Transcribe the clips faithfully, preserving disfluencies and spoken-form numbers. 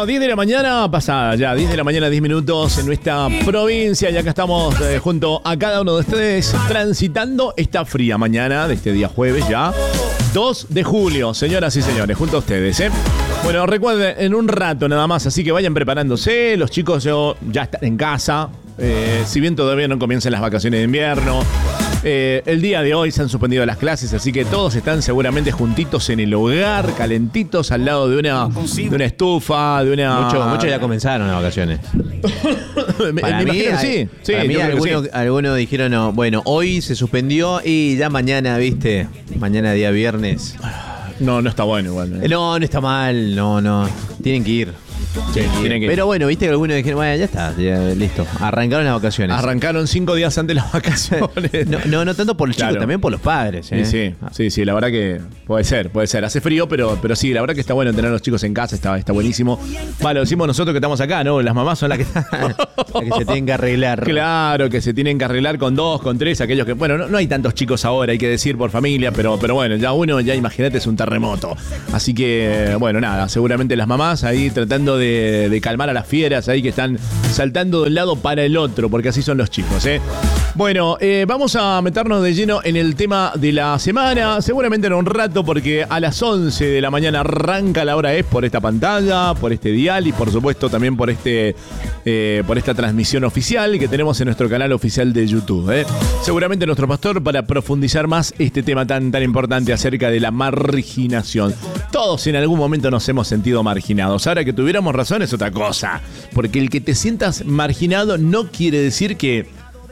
Bueno, diez de la mañana pasada ya, diez de la mañana, diez minutos en nuestra provincia. Y acá estamos eh, junto a cada uno de ustedes transitando esta fría mañana de este día jueves ya, dos de julio, señoras y señores, junto a ustedes, ¿eh? Bueno, recuerden, en un rato nada más, así que vayan preparándose. Los chicos yo, ya están en casa, eh, si bien todavía no comienzan las vacaciones de invierno. Eh, el día de hoy se han suspendido las clases, así que todos están seguramente juntitos en el hogar, calentitos al lado de una, de una estufa, de una... Muchos mucho ya comenzaron las vacaciones. me, para me mí, imagino, sí. sí para mí algunos, sí. algunos dijeron, no, bueno, hoy se suspendió y ya mañana, viste, mañana día viernes. No, no está bueno igual. ¿eh? No, no está mal, no, no, tienen que ir. Sí, tienen que ir. Pero bueno, viste que algunos dijeron, bueno, ya está, ya, listo. Arrancaron las vacaciones. Arrancaron cinco días antes de las vacaciones. no, no, no tanto por los claro. chicos, también por los padres. ¿eh? Sí, sí, sí, sí, la verdad que puede ser, puede ser. Hace frío, pero, pero sí, la verdad que está bueno tener a los chicos en casa, está, está buenísimo. Vale, lo decimos nosotros que estamos acá, ¿no? Las mamás son las que, las que se tienen que arreglar. Claro, que se tienen que arreglar con dos, con tres, aquellos que, bueno, no, no hay tantos chicos ahora, hay que decir por familia, pero, pero bueno, ya uno, ya imagínate, es un terremoto. Así que, bueno, nada, seguramente las mamás ahí tratando de, de calmar a las fieras ahí que están saltando de un lado para el otro, porque así son los chicos, ¿eh? Bueno, eh, vamos a meternos de lleno en el tema de la semana, seguramente en un rato, porque a las once de la mañana arranca la hora es por esta pantalla, por este dial y por supuesto también por este eh, por esta transmisión oficial que tenemos en nuestro canal oficial de YouTube, ¿eh? Seguramente nuestro pastor para profundizar más este tema tan, tan importante acerca de la marginación. Todos en algún momento nos hemos sentido marginados. Ahora que tuviéramos razón es otra cosa. Porque el que te sientas marginado no quiere decir que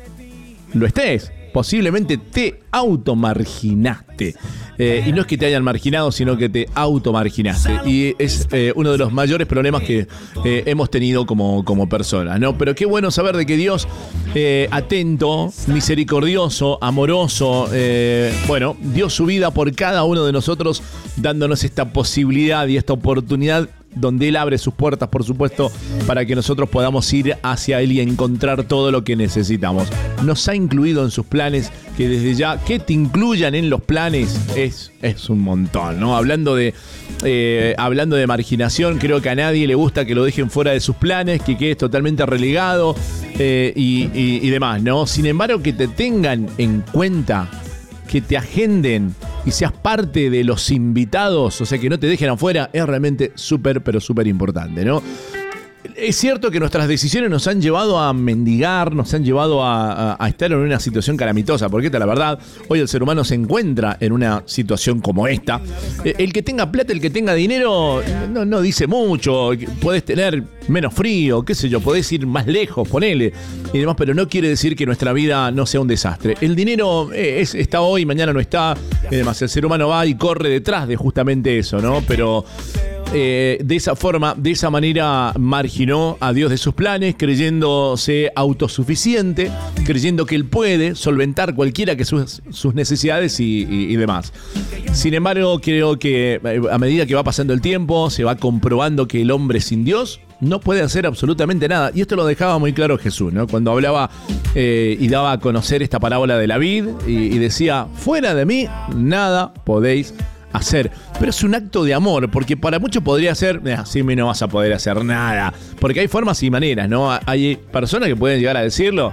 lo estés. Posiblemente te automarginaste. Eh, y no es que te hayan marginado, sino que te automarginaste. Y es eh, uno de los mayores problemas que eh, hemos tenido como, como personas, ¿no? Pero qué bueno saber de que Dios, eh, atento, misericordioso, amoroso, eh, bueno, dio su vida por cada uno de nosotros, dándonos esta posibilidad y esta oportunidad donde Él abre sus puertas, por supuesto, para que nosotros podamos ir hacia Él y encontrar todo lo que necesitamos. Nos ha incluido en sus planes, que desde ya, que te incluyan en los planes es, es un montón, ¿no? Hablando de, eh, hablando de marginación, creo que a nadie le gusta que lo dejen fuera de sus planes, que quedes totalmente relegado eh, y, y, y demás, ¿no? Sin embargo, que te tengan en cuenta, que te agenden y seas parte de los invitados, o sea, que no te dejen afuera, es realmente súper, pero súper importante, ¿no? Es cierto que nuestras decisiones nos han llevado a mendigar, nos han llevado a, a, a estar en una situación calamitosa, porque esta, la verdad, hoy el ser humano se encuentra en una situación como esta. El que tenga plata, el que tenga dinero, no, no dice mucho, podés tener menos frío, qué sé yo, podés ir más lejos, ponele, y demás, pero no quiere decir que nuestra vida no sea un desastre. El dinero es, está hoy, mañana no está, y demás, el ser humano va y corre detrás de justamente eso, ¿no? Pero... Eh, de esa forma, de esa manera marginó a Dios de sus planes, creyéndose autosuficiente, creyendo que Él puede solventar cualquiera que sus, sus necesidades y, y, y demás. Sin embargo, creo que a medida que va pasando el tiempo, se va comprobando que el hombre sin Dios no puede hacer absolutamente nada. Y esto lo dejaba muy claro Jesús, ¿no? Cuando hablaba eh, y daba a conocer esta parábola de la vid y, y decía, fuera de mí, nada podéis hacer. Pero es un acto de amor, porque para muchos podría ser, así no vas a poder hacer nada, porque hay formas y maneras, ¿no? Hay personas que pueden llegar a decirlo,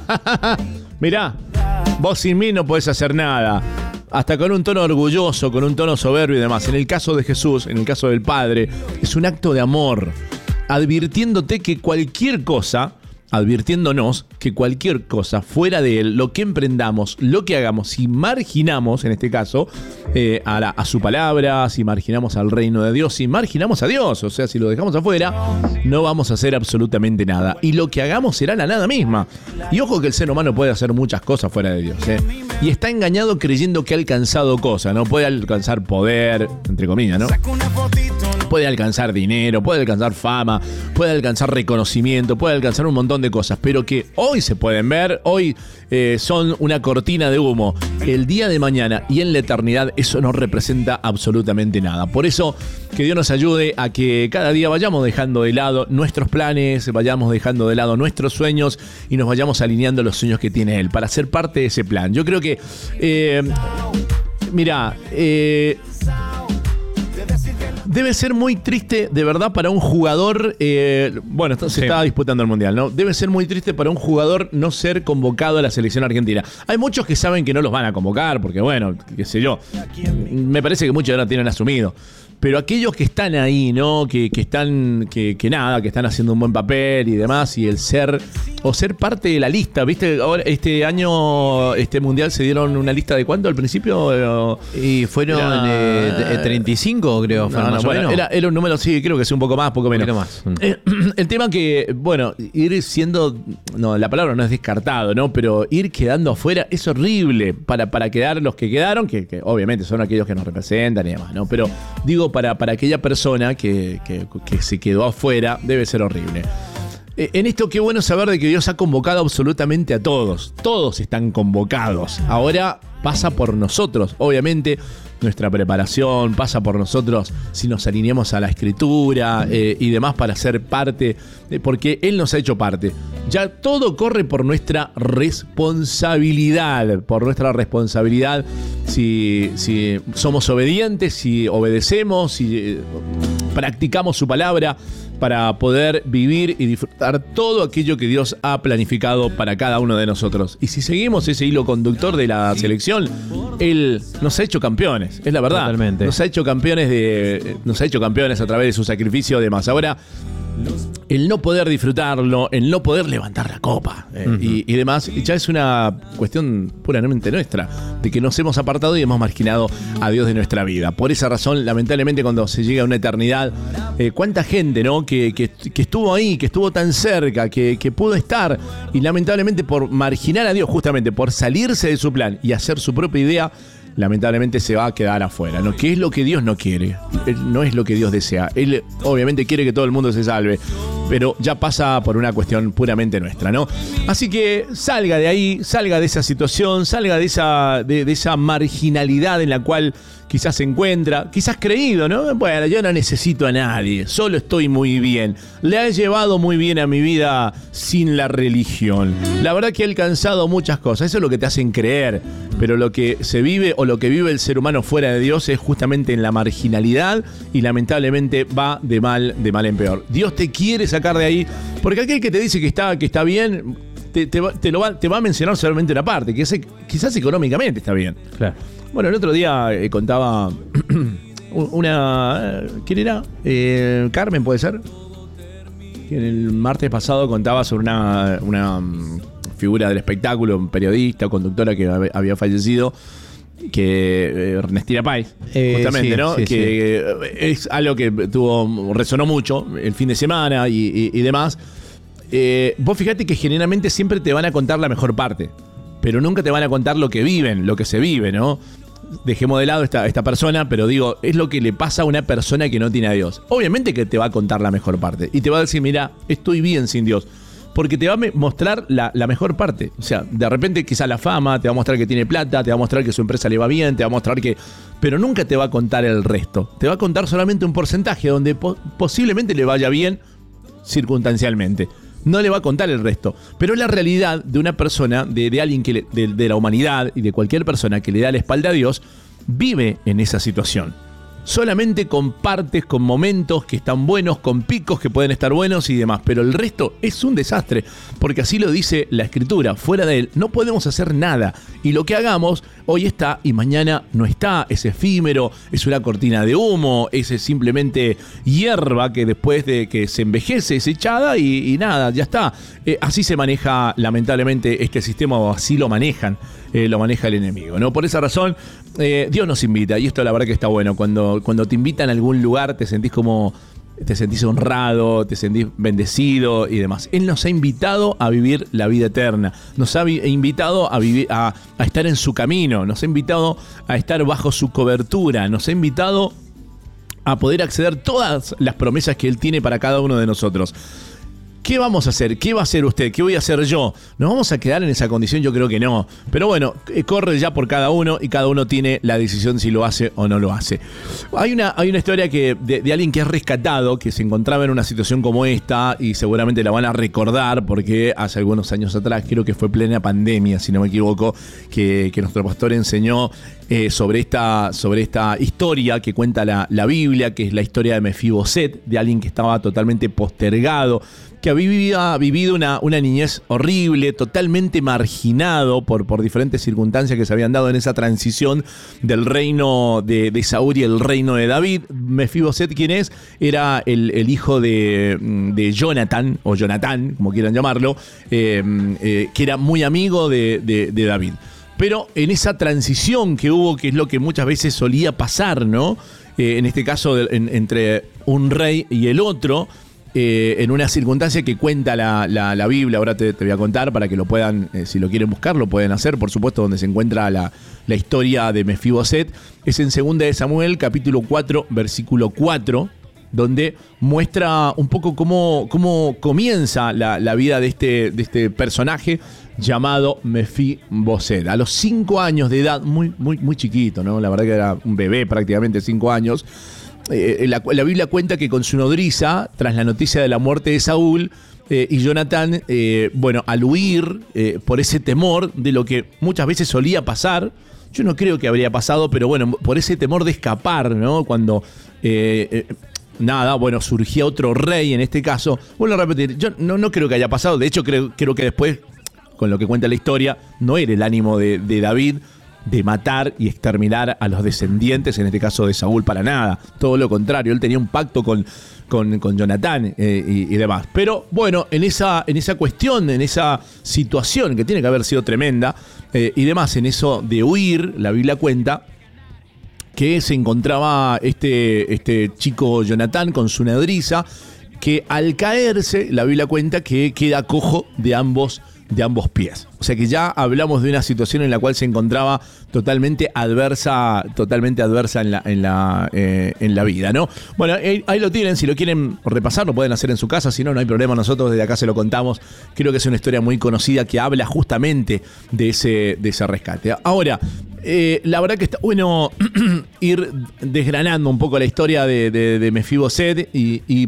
mirá, vos sin mí no podés hacer nada, hasta con un tono orgulloso, con un tono soberbio y demás. En el caso de Jesús, en el caso del Padre, es un acto de amor, advirtiéndote que cualquier cosa, advirtiéndonos que cualquier cosa fuera de Él, lo que emprendamos, lo que hagamos, si marginamos, en este caso, eh, a, la, a su palabra, si marginamos al reino de Dios, si marginamos a Dios, o sea, si lo dejamos afuera, no vamos a hacer absolutamente nada. Y lo que hagamos será la nada misma. Y ojo que el ser humano puede hacer muchas cosas fuera de Dios, ¿eh? Y está engañado creyendo que ha alcanzado cosas, ¿no? Puede alcanzar poder, entre comillas, ¿no? Puede alcanzar dinero, puede alcanzar fama, puede alcanzar reconocimiento, puede alcanzar un montón de cosas, pero que hoy se pueden ver, hoy eh, son una cortina de humo. El día de mañana y en la eternidad eso no representa absolutamente nada. Por eso que Dios nos ayude a que cada día vayamos dejando de lado nuestros planes, vayamos dejando de lado nuestros sueños y nos vayamos alineando a los sueños que tiene Él para ser parte de ese plan. Yo creo que, eh, mira, eh, Debe ser muy triste, de verdad, para un jugador. Eh, bueno, se sí. estaba disputando el Mundial, ¿no? Debe ser muy triste para un jugador no ser convocado a la selección argentina. Hay muchos que saben que no los van a convocar, porque, bueno, qué sé yo. Me parece que muchos ya lo tienen asumido. Pero aquellos que están ahí, ¿no? Que, que están, que, que nada, que están haciendo un buen papel y demás, y el ser, o ser parte de la lista, ¿viste? Ahora, este año, este mundial se dieron una lista de cuánto al principio. Y fueron era, eh, treinta y cinco, creo. No, más no, bueno, era, era un número, sí, creo que sí, un poco más, poco menos. Un más. Eh, el tema que, bueno, ir siendo, no, la palabra no es descartado, ¿no? Pero ir quedando afuera es horrible para, para quedar los que quedaron, que, que obviamente son aquellos que nos representan y demás, ¿no? Pero digo, Para, para aquella persona que, que, que se quedó afuera, debe ser horrible. Eh, en esto, qué bueno saber de que Dios ha convocado absolutamente a todos. Todos están convocados. Ahora pasa por nosotros, obviamente, nuestra preparación, pasa por nosotros si nos alineamos a la Escritura eh, y demás para ser parte, eh, porque Él nos ha hecho parte. Ya todo corre por nuestra responsabilidad, por nuestra responsabilidad si, si somos obedientes, si obedecemos, si eh, practicamos su palabra para poder vivir y disfrutar todo aquello que Dios ha planificado para cada uno de nosotros. Y si seguimos ese hilo conductor de la selección, Él nos ha hecho campeones, es la verdad. Totalmente. Nos ha hecho campeones de, nos ha hecho campeones a través de su sacrificio de más. Ahora, el no poder disfrutarlo, el no poder levantar la copa eh, uh-huh. y, y demás, ya es una cuestión puramente nuestra, de que nos hemos apartado y hemos marginado a Dios de nuestra vida. Por esa razón, lamentablemente, cuando se llega a una eternidad, eh, cuánta gente, ¿no? Que, que, que estuvo ahí, que estuvo tan cerca, que, que pudo estar, y lamentablemente por marginar a Dios, justamente por salirse de su plan y hacer su propia idea, lamentablemente se va a quedar afuera, ¿no? Que es lo que Dios no quiere, no es lo que Dios desea. Él obviamente quiere que todo el mundo se salve, pero ya pasa por una cuestión puramente nuestra, ¿no? Así que salga de ahí, salga de esa situación, salga de esa, de, de esa marginalidad en la cual quizás se encuentra, quizás creído, ¿no? Bueno, yo no necesito a nadie, solo estoy muy bien. Le he llevado muy bien a mi vida sin la religión. La verdad que he alcanzado muchas cosas, eso es lo que te hacen creer, pero lo que se vive o lo que vive el ser humano fuera de Dios es justamente en la marginalidad y lamentablemente va de mal, de mal en peor. Dios te quiere sacar de ahí, porque aquel que te dice que está, que está bien, te, te, te, lo va, te va a mencionar solamente una parte, que es, quizás económicamente está bien. Claro. Bueno, el otro día eh, contaba una... ¿Quién era? Eh, Carmen, ¿puede ser? Que el martes pasado contaba sobre una, una figura del espectáculo, un periodista, conductora que había fallecido, que eh, Ernestina Páez, eh, justamente, sí, ¿no? Sí, que sí. Es algo que tuvo resonó mucho el fin de semana y, y, y demás. Eh, vos fíjate que generalmente siempre te van a contar la mejor parte, pero nunca te van a contar lo que viven, lo que se vive, ¿no? Dejemos de lado esta, esta persona, pero digo, es lo que le pasa a una persona que no tiene a Dios. Obviamente que te va a contar la mejor parte y te va a decir, mira, estoy bien sin Dios, porque te va a mostrar la, la mejor parte. O sea, de repente quizá la fama, te va a mostrar que tiene plata, te va a mostrar que su empresa le va bien, te va a mostrar que... Pero nunca te va a contar el resto. Te va a contar solamente un porcentaje donde po- posiblemente le vaya bien circunstancialmente. No le va a contar el resto. Pero es la realidad de una persona, de, de alguien que le, de, de la humanidad y de cualquier persona que le da la espalda a Dios, vive en esa situación. Solamente con partes, con momentos que están buenos, con picos que pueden estar buenos y demás. Pero el resto es un desastre, porque así lo dice la Escritura. Fuera de Él no podemos hacer nada. Y lo que hagamos, hoy está y mañana no está. Es efímero, es una cortina de humo, es simplemente hierba que después de que se envejece es echada y, y nada, ya está. Eh, así se maneja lamentablemente este sistema, o así lo manejan. Eh, lo maneja el enemigo, ¿no? Por esa razón, eh, Dios nos invita, y esto la verdad que está bueno. Cuando, cuando te invitan a algún lugar, te sentís como, te sentís honrado, te sentís bendecido y demás. Él nos ha invitado a vivir la vida eterna, nos ha vi- invitado a, vivir, a, a estar en su camino, nos ha invitado a estar bajo su cobertura, nos ha invitado a poder acceder a todas las promesas que Él tiene para cada uno de nosotros. ¿Qué vamos a hacer? ¿Qué va a hacer usted? ¿Qué voy a hacer yo? ¿Nos vamos a quedar en esa condición? Yo creo que no. Pero bueno, corre ya por cada uno y cada uno tiene la decisión si lo hace o no lo hace. Hay una, hay una historia que de, de alguien que es rescatado, que se encontraba en una situación como esta, y seguramente la van a recordar porque hace algunos años atrás, creo que fue plena pandemia, si no me equivoco, que, que nuestro pastor enseñó eh, sobre, esta, sobre esta historia que cuenta la, la Biblia, que es la historia de Mefiboset, de alguien que estaba totalmente postergado, que había vivido una, una niñez horrible, totalmente marginado por, por diferentes circunstancias que se habían dado en esa transición del reino de, de Saúl y el reino de David. Mefiboset, ¿quién es? Era el, el hijo de, de Jonathan, o Jonatán, como quieran llamarlo, eh, eh, que era muy amigo de, de, de David. Pero en esa transición que hubo, que es lo que muchas veces solía pasar, ¿no? Eh, en este caso, de, en, entre un rey y el otro, Eh, en una circunstancia que cuenta la, la, la Biblia, ahora te, te voy a contar para que lo puedan, eh, si lo quieren buscar, lo pueden hacer, por supuesto, donde se encuentra la, la historia de Mefiboset, es en Segunda de Samuel, capítulo cuatro, versículo cuatro, donde muestra un poco cómo, cómo comienza la, la vida de este, de este personaje llamado Mefiboset. A los cinco años de edad, muy, muy, muy chiquito, ¿no? La verdad que era un bebé prácticamente, cinco años. Eh, la, la Biblia cuenta que con su nodriza, tras la noticia de la muerte de Saúl eh, y Jonatán, eh, bueno, al huir eh, por ese temor de lo que muchas veces solía pasar, yo no creo que habría pasado, pero bueno, por ese temor de escapar, ¿no? Cuando, eh, eh, nada, bueno, surgía otro rey en este caso. Vuelvo a repetir, yo no, no creo que haya pasado, de hecho creo, creo que después, con lo que cuenta la historia, no era el ánimo de, de David de matar y exterminar a los descendientes, en este caso de Saúl, para nada. Todo lo contrario, él tenía un pacto con, con, con Jonatán eh, y, y demás. Pero bueno, en esa, en esa cuestión, en esa situación que tiene que haber sido tremenda eh, y demás, en eso de huir, la Biblia cuenta que se encontraba este, este chico Jonatán con su nodriza, que al caerse, la Biblia cuenta que queda cojo de ambos de ambos pies. O sea que ya hablamos de una situación en la cual se encontraba totalmente adversa, totalmente adversa en la, en la, eh, en la vida, ¿no? Bueno, ahí, ahí lo tienen, si lo quieren repasar, lo pueden hacer en su casa, si no, no hay problema, nosotros desde acá se lo contamos. Creo que es una historia muy conocida que habla justamente de ese, de ese rescate. Ahora, eh, la verdad que está bueno ir desgranando un poco la historia de, de, de Mefiboset y, y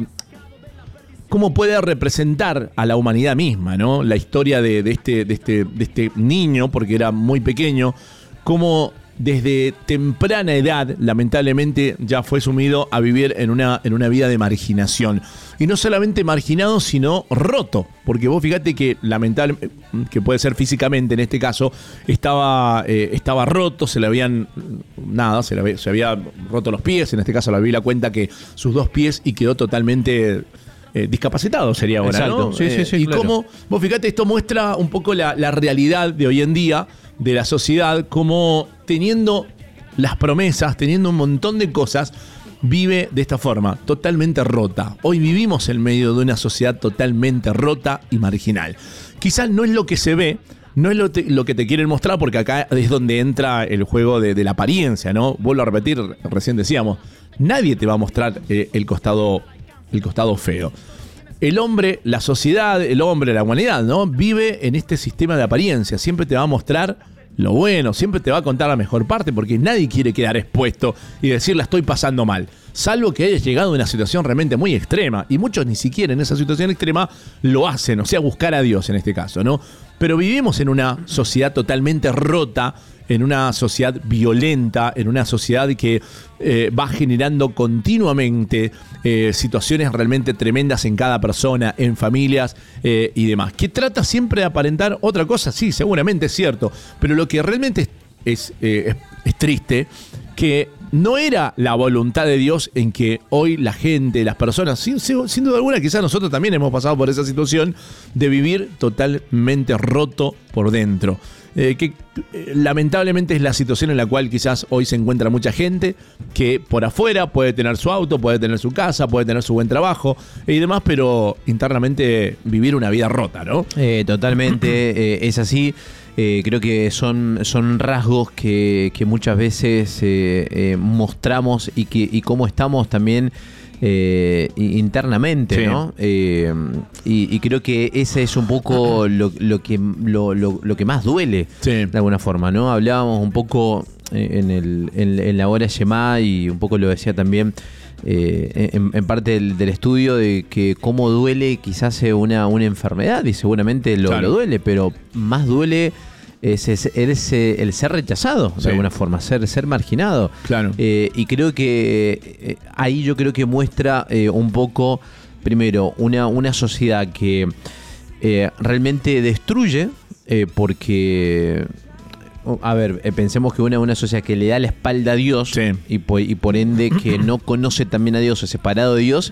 cómo puede representar a la humanidad misma, ¿no? La historia de, de, este, de, este, de este niño, porque era muy pequeño, cómo desde temprana edad, lamentablemente, ya fue sumido a vivir en una, en una vida de marginación. Y no solamente marginado, sino roto. Porque vos fíjate que, lamentablemente, que puede ser físicamente en este caso, estaba, eh, estaba roto, se le habían, nada, se le había, se había roto los pies. En este caso la Biblia cuenta que sus dos pies y quedó totalmente Eh, discapacitado sería ahora, exacto, ¿no? Sí, sí, sí, eh, y claro. cómo, vos fíjate, esto muestra un poco la, la realidad de hoy en día de la sociedad, como teniendo las promesas, teniendo un montón de cosas, vive de esta forma, totalmente rota. Hoy vivimos en medio de una sociedad totalmente rota y marginal. Quizás no es lo que se ve, no es lo, te, lo que te quieren mostrar, porque acá es donde entra el juego de, de la apariencia, ¿no? Vuelvo a repetir, recién decíamos, nadie te va a mostrar eh, el costado el costado feo. El hombre, la sociedad, el hombre, la humanidad, ¿no? Vive en este sistema de apariencia. Siempre te va a mostrar lo bueno, siempre te va a contar la mejor parte, porque nadie quiere quedar expuesto y decir la estoy pasando mal. Salvo que hayas llegado a una situación realmente muy extrema. Y muchos ni siquiera en esa situación extrema lo hacen, o sea, buscar a Dios en este caso, ¿no? Pero vivimos en una sociedad totalmente rota, en una sociedad violenta, en una sociedad que eh, va generando continuamente eh, situaciones realmente tremendas en cada persona, en familias eh, y demás. Que trata siempre de aparentar otra cosa, sí, seguramente es cierto, pero lo que realmente es, es, eh, es, es triste, que no era la voluntad de Dios en que hoy la gente, las personas, sin, sin duda alguna, quizás nosotros también hemos pasado por esa situación de vivir totalmente roto por dentro. Eh, que eh, lamentablemente es la situación en la cual quizás hoy se encuentra mucha gente que por afuera puede tener su auto, puede tener su casa, puede tener su buen trabajo y demás, pero internamente vivir una vida rota, ¿no? Eh, totalmente, eh, es así. Eh, creo que son, son rasgos que, que muchas veces eh, eh, mostramos y, que, y cómo estamos también eh, internamente, sí. ¿no? Eh, y, y creo que ese es un poco lo, lo, que, lo, lo, lo que más duele, sí. de alguna forma, ¿no? Hablábamos un poco en, el, en, en la hora Shema y un poco lo decía también eh, en, en parte del, del estudio de que cómo duele quizás una, una enfermedad y seguramente lo, claro. lo duele, pero más duele es, es, es eh, el ser rechazado, de sí. alguna forma, ser, ser marginado. Claro. Eh, y creo que eh, ahí yo creo que muestra eh, un poco, primero, una, una sociedad que eh, realmente destruye, eh, porque... A ver, eh, pensemos que una, una sociedad que le da la espalda a Dios, sí. y, por, y por ende que no conoce también a Dios, es separado de Dios,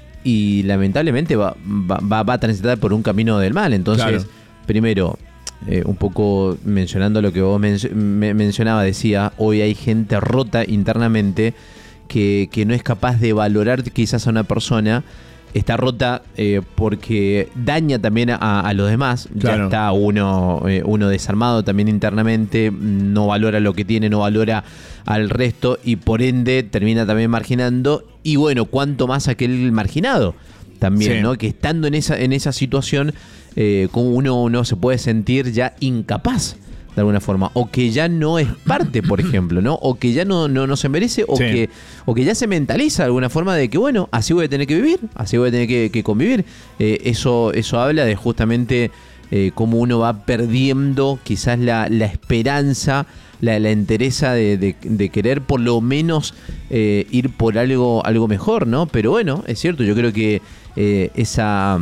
y lamentablemente va, va, va a transitar por un camino del mal. Entonces, claro. primero, eh, un poco mencionando lo que vos men me mencionabas, decía, hoy hay gente rota internamente que, que no es capaz de valorar quizás a una persona. Está rota eh, porque daña también a, a los demás. Claro. Ya está uno, eh, uno desarmado también internamente, no valora lo que tiene, no valora al resto y por ende termina también marginando. Y bueno, cuánto más aquel marginado también, sí. ¿no? Que estando en esa, en esa situación, eh, como uno, uno se puede sentir ya incapaz de alguna forma, o que ya no es parte, por ejemplo, ¿no? O que ya no, no, no se merece, o, sí. que, o que ya se mentaliza de alguna forma de que, bueno, así voy a tener que vivir, así voy a tener que, que convivir. Eh, eso, eso habla de justamente eh, cómo uno va perdiendo quizás la, la esperanza, la, la entereza de, de, de querer por lo menos eh, ir por algo, algo mejor, ¿no? Pero bueno, es cierto, yo creo que eh, esa...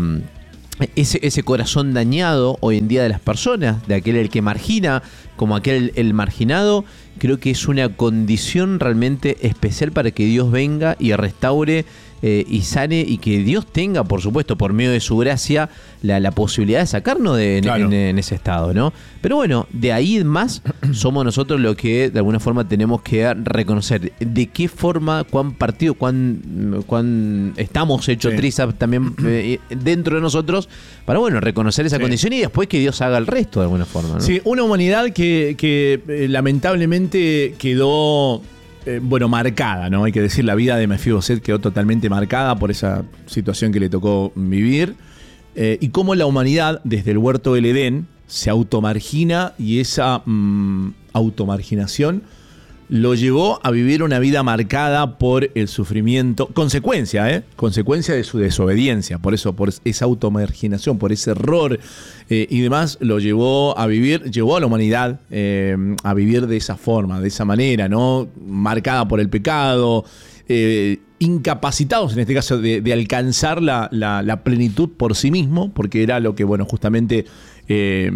Ese, ese corazón dañado hoy en día de las personas, de aquel el que margina, como aquel el marginado, creo que es una condición realmente especial para que Dios venga y restaure eh, y sane, y que Dios tenga, por supuesto, por medio de su gracia, la, la posibilidad de sacarnos de, en, claro. en, en ese estado, ¿no? Pero bueno, de ahí en más somos nosotros los que de alguna forma tenemos que reconocer de qué forma, cuán partido, cuán, cuán estamos hechos sí. trizas también eh, dentro de nosotros, para bueno, reconocer esa sí. condición y después que Dios haga el resto de alguna forma, ¿no? Sí, una humanidad que, que eh, lamentablemente quedó... Eh, bueno, marcada, ¿no? Hay que decir, la vida de Mefiboset quedó totalmente marcada por esa situación que le tocó vivir. Eh, y cómo la humanidad, desde el huerto del Edén, se automargina, y esa mmm, automarginación lo llevó a vivir una vida marcada por el sufrimiento, consecuencia, ¿eh? Consecuencia de su desobediencia, por eso, por esa automarginación, por ese error eh, y demás, lo llevó a vivir, llevó a la humanidad eh, a vivir de esa forma, de esa manera, ¿no? Marcada por el pecado, eh, incapacitados en este caso de, de alcanzar la, la, la plenitud por sí mismo, porque era lo que, bueno, justamente... Eh,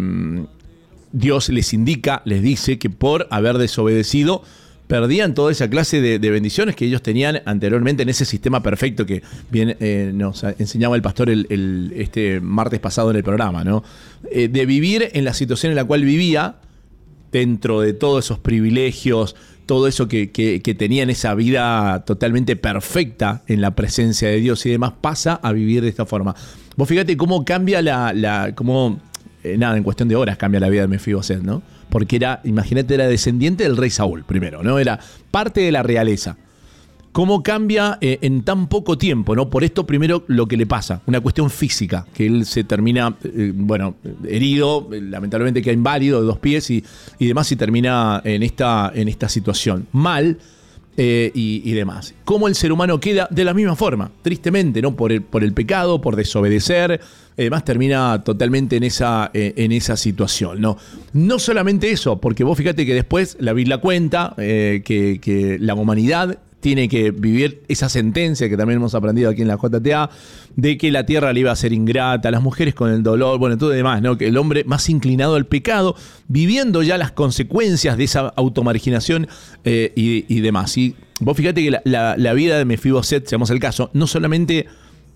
Dios les indica, les dice que por haber desobedecido perdían toda esa clase de, de bendiciones que ellos tenían anteriormente en ese sistema perfecto que bien eh, nos enseñaba el pastor el, el, este martes pasado en el programa, ¿no? Eh, de vivir en la situación en la cual vivía, dentro de todos esos privilegios, todo eso que, que, que tenían, esa vida totalmente perfecta en la presencia de Dios y demás, pasa a vivir de esta forma. Vos fíjate cómo cambia la... la cómo, eh, nada, en cuestión de horas cambia la vida de Mefiboset, ¿no? Porque era, imagínate, era descendiente del rey Saúl primero, ¿no? Era parte de la realeza. ¿Cómo cambia eh, en tan poco tiempo, ¿no? Por esto primero lo que le pasa, una cuestión física, que él se termina, eh, bueno, herido, lamentablemente queda inválido de dos pies y, y demás, y termina en esta, en esta situación. Mal eh, y, y demás. ¿Cómo el ser humano queda? De la misma forma, tristemente, ¿no? Por el, por el pecado, por desobedecer. Además termina totalmente en esa, eh, en esa situación, ¿no? No solamente eso, porque vos fíjate que después la Biblia cuenta eh, que, que la humanidad tiene que vivir esa sentencia que también hemos aprendido aquí en la J T A, de que la tierra le iba a ser ingrata, las mujeres con el dolor, bueno, todo demás, ¿no? Que el hombre más inclinado al pecado, viviendo ya las consecuencias de esa automarginación eh, y, y demás. Y vos fíjate que la, la, la vida de Mefiboset, seamos el caso, no solamente...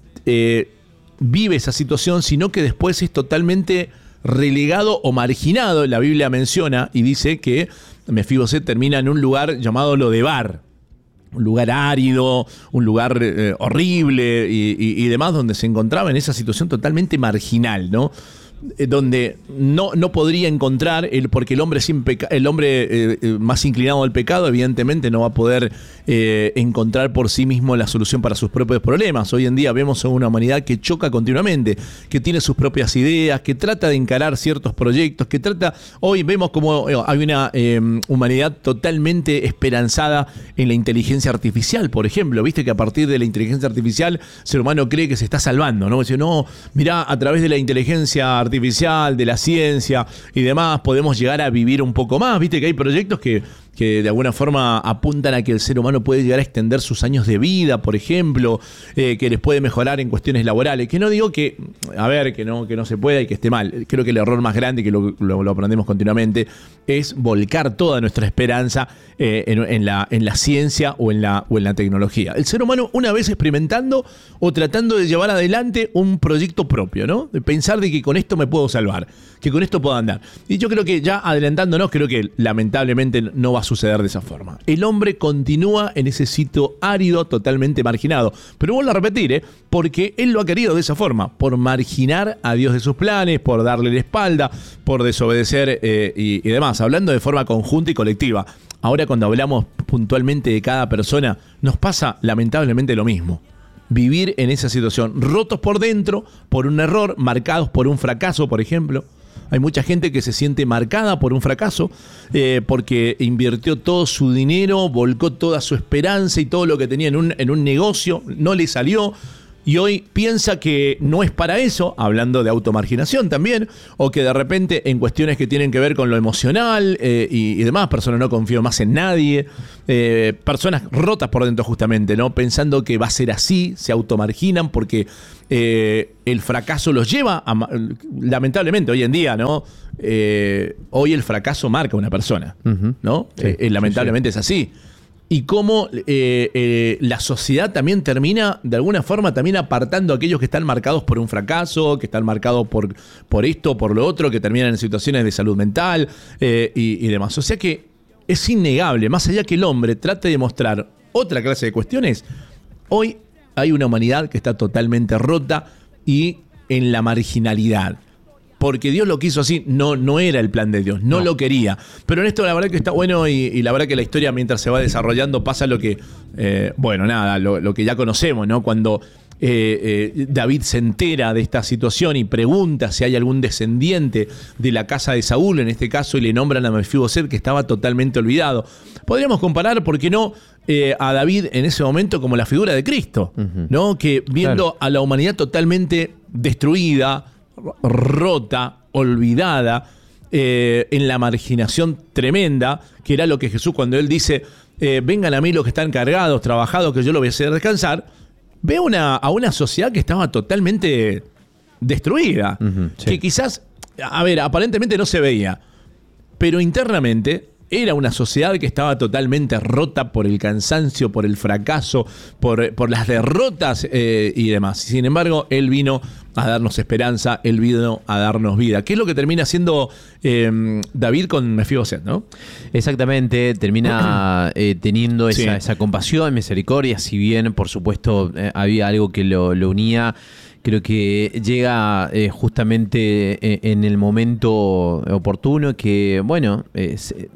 Eh, vive esa situación, sino que después es totalmente relegado o marginado. La Biblia menciona y dice que Mefiboset termina en un lugar llamado Lodebar, un lugar árido, un lugar eh, horrible y, y, y demás, donde se encontraba en esa situación totalmente marginal, ¿no? Eh, donde no, no podría encontrar, el, porque el hombre, sin peca, el hombre eh, más inclinado al pecado evidentemente no va a poder eh, encontrar por sí mismo la solución para sus propios problemas. Hoy en día vemos a una humanidad que choca continuamente, que tiene sus propias ideas, que trata de encarar ciertos proyectos, que trata, hoy vemos como eh, hay una eh, humanidad totalmente esperanzada en la inteligencia artificial, por ejemplo. Viste que a partir de la inteligencia artificial el ser humano cree que se está salvando, ¿no? Dice, no, mirá, a través de la inteligencia artificial artificial, de la ciencia y demás, podemos llegar a vivir un poco más. Viste que hay proyectos que, que de alguna forma apuntan a que el ser humano puede llegar a extender sus años de vida, por ejemplo, eh, que les puede mejorar en cuestiones laborales. Que no digo que, a ver, que no, que no se pueda y que esté mal. Creo que el error más grande, que lo, lo, lo aprendemos continuamente, es volcar toda nuestra esperanza eh, en, en, la, en la ciencia o en la, o en la tecnología. El ser humano, una vez experimentando o tratando de llevar adelante un proyecto propio, ¿no? De pensar de que con esto me puedo salvar, que con esto puedo andar. Y yo creo que ya adelantándonos, creo que lamentablemente no va a suceder de esa forma. El hombre continúa en ese sitio árido, totalmente marginado. Pero vuelvo a repetir, ¿eh? Porque él lo ha querido de esa forma, por marginar a Dios de sus planes, por darle la espalda, por desobedecer eh, y, y demás, hablando de forma conjunta y colectiva. Ahora, cuando hablamos puntualmente de cada persona, nos pasa lamentablemente lo mismo. Vivir en esa situación, rotos por dentro, por un error, marcados por un fracaso, por ejemplo. Hay mucha gente que se siente marcada por un fracaso eh, porque invirtió todo su dinero, volcó toda su esperanza y todo lo que tenía en un, en un negocio, no le salió. Y hoy piensa que no es para eso, hablando de automarginación también, o que de repente en cuestiones que tienen que ver con lo emocional eh, y, y demás, personas no confían más en nadie, eh, personas rotas por dentro justamente, ¿no? Pensando que va a ser así, se automarginan porque eh, el fracaso los lleva a, lamentablemente hoy en día, ¿no? Eh, hoy el fracaso marca a una persona, uh-huh. ¿no? Sí, eh, lamentablemente sí, sí. es así. Y cómo eh, eh, la sociedad también termina, de alguna forma, también apartando a aquellos que están marcados por un fracaso, que están marcados por, por esto, por lo otro, que terminan en situaciones de salud mental eh, y, y demás. O sea que es innegable, más allá que el hombre trate de mostrar otra clase de cuestiones, hoy hay una humanidad que está totalmente rota y en la marginalidad. Porque Dios lo quiso así, no, no era el plan de Dios, no, no lo quería. Pero en esto la verdad que está bueno y, y la verdad que la historia mientras se va desarrollando pasa lo que, eh, bueno, nada, lo, lo que ya conocemos, ¿no? Cuando eh, eh, David se entera de esta situación y pregunta si hay algún descendiente de la casa de Saúl, en este caso, y le nombran a Mefiboset, que estaba totalmente olvidado. Podríamos comparar, ¿por qué no?, eh, a David en ese momento como la figura de Cristo, uh-huh. ¿no? Que viendo claro. a la humanidad totalmente destruida, rota, olvidada, eh, en la marginación tremenda, que era lo que Jesús, cuando él dice eh, vengan a mí los que están cargados, trabajados, que yo los voy a hacer descansar, ve una, a una sociedad que estaba totalmente destruida, uh-huh, sí. que quizás, a ver, aparentemente no se veía, pero internamente era una sociedad que estaba totalmente rota por el cansancio, por el fracaso, por, por las derrotas eh, y demás. Sin embargo, él vino a darnos esperanza, él vino a darnos vida. ¿Qué es lo que termina haciendo eh, David con Mefiboset, no? Exactamente, termina eh, teniendo esa, sí. esa compasión, misericordia, si bien, por supuesto, eh, había algo que lo, lo unía. Creo que llega eh, justamente en el momento oportuno que, bueno, eh,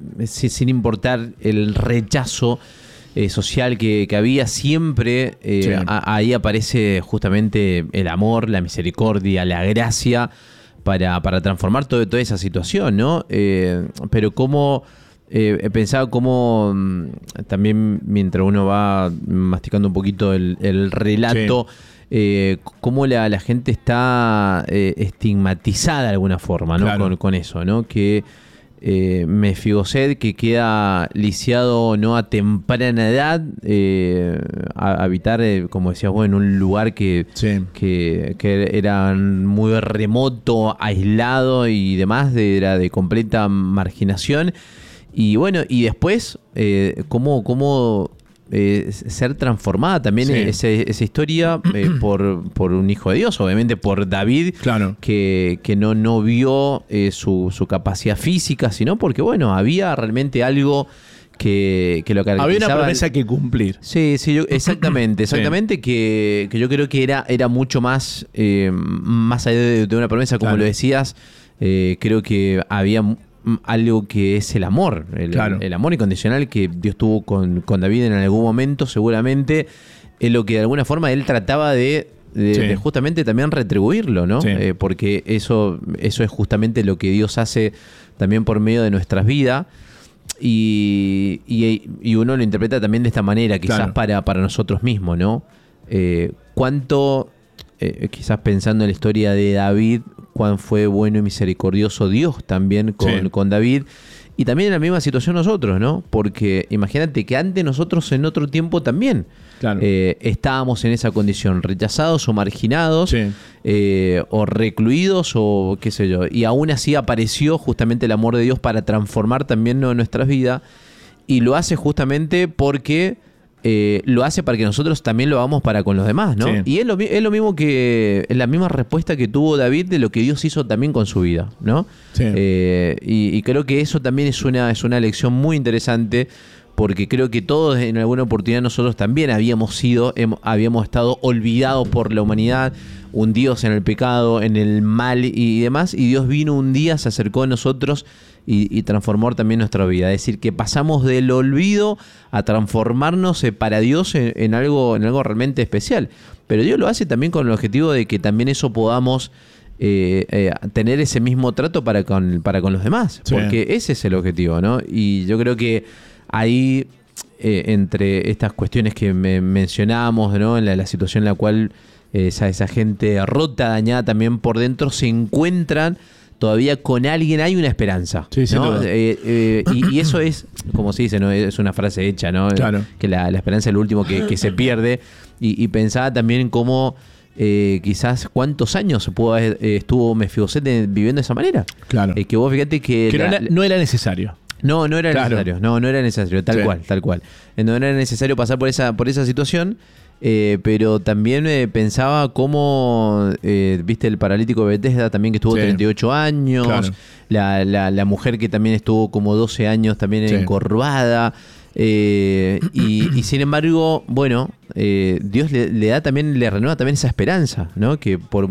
sin importar el rechazo eh, social que, que había, siempre eh, sí. a, ahí aparece justamente el amor, la misericordia, la gracia para, para transformar todo, toda esa situación, ¿no? Eh, pero cómo... Eh, he pensado cómo también mientras uno va masticando un poquito el, el relato, sí. eh, cómo la, la gente está eh, estigmatizada de alguna forma, ¿no? Claro. Con, con eso, ¿no? Que eh, Mefiboset, que queda lisiado no a temprana edad, eh, a habitar, eh, como decías vos, en un lugar que, sí. que, que era muy remoto, aislado y demás, de, era de completa marginación. Y bueno, y después, eh, cómo, cómo eh, ser transformada también sí. ese, esa historia eh, por, por un hijo de Dios, obviamente por David, claro. que, que no, no vio eh, su, su capacidad física, sino porque, bueno, había realmente algo que, que lo caracterizaba. Había una promesa que cumplir. Sí, sí, yo, exactamente, exactamente, sí. que, que yo creo que era, era mucho más, eh, más allá de, de una promesa, como claro. lo decías, eh, creo que había algo que es el amor, el, claro. el amor incondicional que Dios tuvo con, con David en algún momento, seguramente es lo que de alguna forma él trataba de, de, sí. de justamente también retribuirlo, ¿no? Sí. Eh, porque eso, eso es justamente lo que Dios hace también por medio de nuestras vidas y, y, y uno lo interpreta también de esta manera, quizás claro. para, para nosotros mismos, ¿no? Eh, ¿Cuánto, eh, quizás pensando en la historia de David, cuán fue bueno y misericordioso Dios también con, Sí. con David. Y también en la misma situación nosotros, ¿no? Porque imagínate que antes nosotros en otro tiempo también Claro. eh, estábamos en esa condición, rechazados o marginados, Sí. eh, o recluidos o qué sé yo. Y aún así apareció justamente el amor de Dios para transformar también, ¿no?, nuestras vidas. Y lo hace justamente porque eh, lo hace para que nosotros también lo hagamos para con los demás, ¿no? Sí. Y es lo, mi- es lo mismo que, es la misma respuesta que tuvo David de lo que Dios hizo también con su vida, ¿no? Sí. Eh, y, y creo que eso también es una, es una lección muy interesante, porque creo que todos en alguna oportunidad nosotros también habíamos sido, hem- habíamos estado olvidados por la humanidad, hundidos en el pecado, en el mal y demás, y Dios vino un día, se acercó a nosotros y, y transformó también nuestra vida. Es decir, que pasamos del olvido a transformarnos eh, para Dios en, en algo, en algo realmente especial. Pero Dios lo hace también con el objetivo de que también eso podamos eh, eh, tener ese mismo trato para con, para con los demás. Sí. Porque ese es el objetivo, ¿no? Y yo creo que ahí, eh, entre estas cuestiones que me mencionábamos, ¿no?, en la, la situación en la cual eh, esa, esa gente rota, dañada también por dentro, se encuentran todavía con alguien, hay una esperanza, Sí, sin ¿no? duda. Eh, eh, y, y eso es, como se dice, ¿no?, es una frase hecha, ¿no? Claro. Que la, la esperanza es lo último que, que se pierde. Y, y pensaba también en cómo eh, quizás cuántos años pudo haber, eh, estuvo Mefiboset eh, viviendo de esa manera. Claro. Eh, que vos fíjate que... Que no la- era, no era necesario. no, no era Claro. necesario. No, no era necesario. Tal Sí. cual, tal cual. Eh, No era necesario pasar por esa, por esa situación. eh, pero también eh, pensaba cómo, eh, viste, el paralítico de Bethesda también, que estuvo Sí. treinta y ocho años. Claro. La, la, la mujer que también estuvo como doce años también Sí. encorvada. eh, y, y sin embargo, bueno, eh, Dios le, le da también, le renueva también esa esperanza, ¿no? Que por,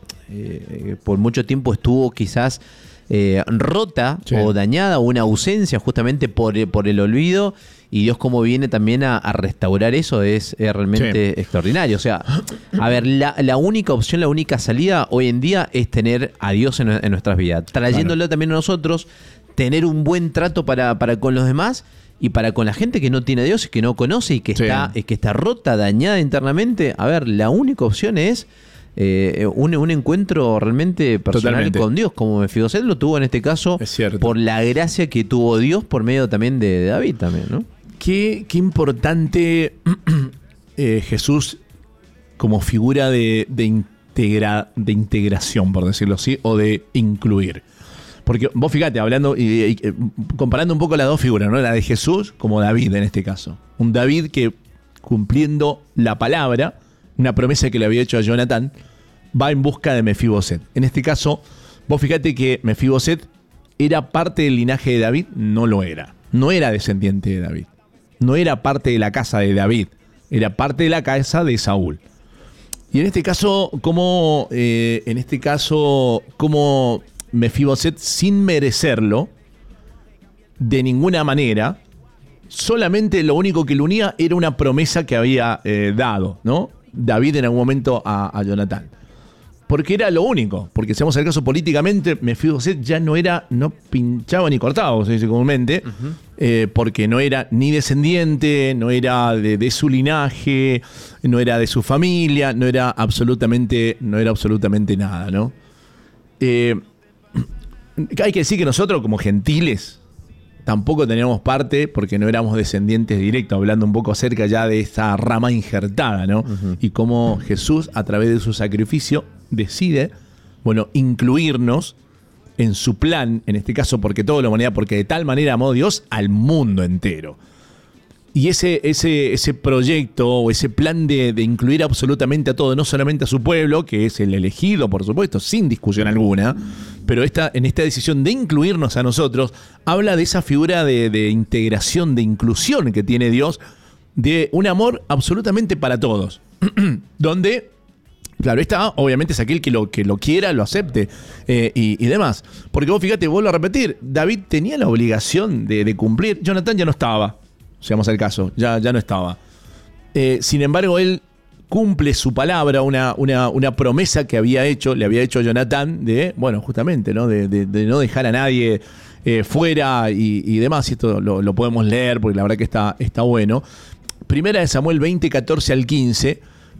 eh, por mucho tiempo estuvo quizás eh, rota Sí. o dañada, o una ausencia justamente por, por el olvido, y Dios como viene también a, a restaurar eso es, es realmente Sí. extraordinario. O sea, a ver, la, la única opción, la única salida hoy en día es tener a Dios en, en nuestras vidas, trayéndolo Claro. también a nosotros, tener un buen trato para, para con los demás y para con la gente que no tiene a Dios y que no conoce y que, Sí. está, que está rota, dañada internamente. A ver, la única opción es eh, un, un encuentro realmente personal Totalmente. con Dios, como Mefiboset lo tuvo en este caso, Es cierto. por la gracia que tuvo Dios por medio también de, de David también, ¿no? Qué, qué importante eh, Jesús como figura de, de, integra- de integración, por decirlo así, o de incluir. Porque vos fíjate, hablando y, y, eh, comparando un poco las dos figuras, ¿no? La de Jesús como David en este caso. Un David que, cumpliendo la palabra, una promesa que le había hecho a Jonatán, va en busca de Mefiboset. En este caso, vos fíjate que Mefiboset era parte del linaje de David, no lo era. No era descendiente de David. No era parte de la casa de David. Era parte de la casa de Saúl. Y en este caso, como eh, en este caso, como Mefiboset, sin merecerlo, de ninguna manera, solamente lo único que lo unía era una promesa que había eh, dado, ¿no? David en algún momento a, a Jonatán. Porque era lo único. Porque si vamos al caso políticamente, Mefiboset ya no era, no pinchaba ni cortaba, como se dice comúnmente, uh-huh. eh, porque no era ni descendiente, no era de, de su linaje, no era de su familia, no era absolutamente, no era absolutamente nada, ¿no? Eh, hay que decir que nosotros, como gentiles, tampoco teníamos parte, porque no éramos descendientes directos, hablando un poco acerca ya de esa rama injertada, ¿no? Uh-huh. Y cómo Jesús, a través de su sacrificio, decide, bueno, incluirnos en su plan, en este caso porque toda la humanidad, porque de tal manera amó Dios al mundo entero. Y ese, ese, ese proyecto o ese plan de, de incluir absolutamente a todo, no solamente a su pueblo, que es el elegido, por supuesto, sin discusión alguna, pero esta, en esta decisión de incluirnos a nosotros, habla de esa figura de, de integración, de inclusión que tiene Dios, de un amor absolutamente para todos, donde... Claro, está, obviamente es aquel que lo, que lo quiera, lo acepte eh, y, y demás. Porque vos fíjate, vuelvo a repetir, David tenía la obligación de, de cumplir. Jonatán ya no estaba, seamos el caso, ya, ya no estaba. Eh, sin embargo, él cumple su palabra, una, una, una promesa que había hecho, le había hecho a Jonatán de, bueno, justamente, ¿no? De, de, de no dejar a nadie eh, fuera y, y demás. Y esto lo, lo podemos leer porque la verdad que está, está bueno. Primera de Samuel veinte, catorce al quince.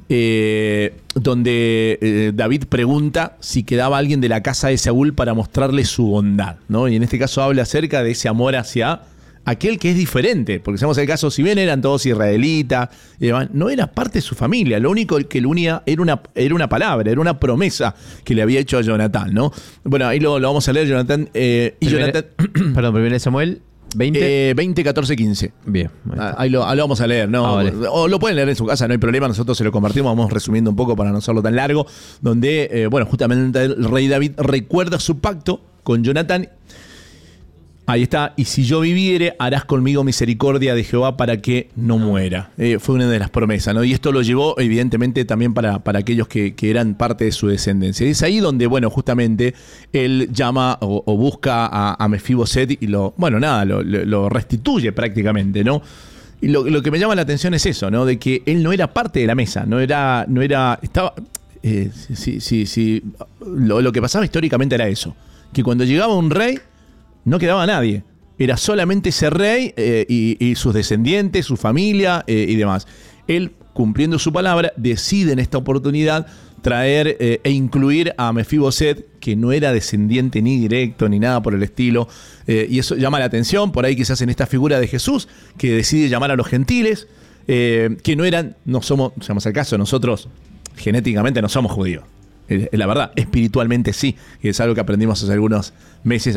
eh, donde eh, David pregunta si quedaba alguien de la casa de Saúl para mostrarle su bondad, ¿no? Y en este caso habla acerca de ese amor hacia aquel que es diferente, porque sabemos el caso, si bien eran todos israelitas, y demás, no era parte de su familia, lo único que lo unía era una, era una palabra, era una promesa que le había hecho a Jonatán, ¿no? Bueno, ahí lo, lo vamos a leer, Jonatán. Eh, y Primera, Jonatán perdón, primero Samuel, veinte. Eh, veinte, catorce, quince. Bien. Ahí, ah, ahí, lo, ahí lo vamos a leer, ¿no? Ah, vale. O lo pueden leer en su casa, no hay problema, nosotros se lo compartimos, vamos resumiendo un poco para no hacerlo tan largo, donde, eh, bueno, justamente el rey David recuerda su pacto con Jonatán. Ahí está, y si yo viviere, harás conmigo misericordia de Jehová para que no muera. Eh, fue una de las promesas, ¿no? Y esto lo llevó, evidentemente, también para, para aquellos que, que eran parte de su descendencia. Y es ahí donde, bueno, justamente, él llama o, o busca a, a Mefiboset y lo, bueno, nada, lo, lo, lo restituye prácticamente, ¿no? Y lo, lo que me llama la atención es eso, ¿no? De que él no era parte de la mesa, no era, no era, estaba, eh, sí, sí, sí, lo, lo que pasaba históricamente era eso, que cuando llegaba un rey, no quedaba nadie. Era solamente ese rey eh, y, y sus descendientes, su familia eh, y demás. Él, cumpliendo su palabra, decide en esta oportunidad traer eh, e incluir a Mefiboset, que no era descendiente ni directo ni nada por el estilo. Eh, y eso llama la atención, por ahí quizás en esta figura de Jesús, que decide llamar a los gentiles, eh, que no eran, no somos, seamos el caso, nosotros genéticamente no somos judíos. La verdad, espiritualmente sí, y es algo que aprendimos hace algunos meses